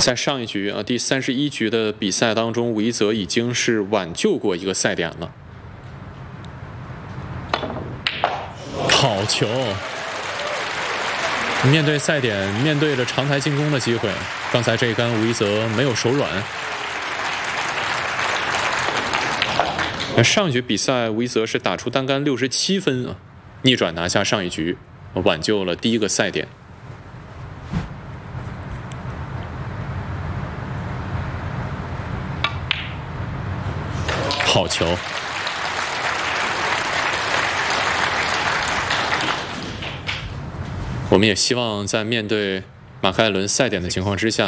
在上一局第31局的比赛当中，吴一泽已经是挽救过一个赛点了。好球！面对赛点，面对着长台进攻的机会，刚才这一杆吴一泽没有手软。上一局比赛，吴一泽是打出单杆67分啊，逆转拿下上一局，挽救了第一个赛点。好球！我们也希望在面对马克·艾伦赛点的情况之下，